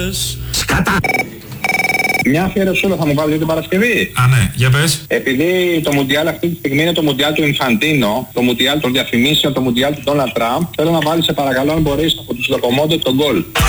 Σκατά! Μια αφιερωσούλα θα μου βάλει την Παρασκευή. Α, ναι, για πες. Επειδή το Μουντιάλ αυτή τη στιγμή είναι το Μουντιάλ του Ινφαντίνο, το Μουντιάλ των διαφημίσεων, το Μουντιάλ του Ντόναλντ Τραμπ, θέλω να βάλει σε παρακαλώ αν μπορείς από τους Λοκομόντε τον γκολ.